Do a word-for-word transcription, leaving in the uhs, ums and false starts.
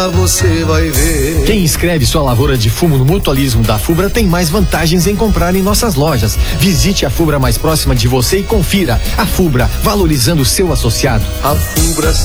você vai ver. Quem inscreve sua lavoura de fumo no mutualismo da Fubra tem mais vantagens em comprar em nossas lojas. Visite a Fubra mais próxima de você e confira. A Fubra, valorizando o seu associado. A Fubra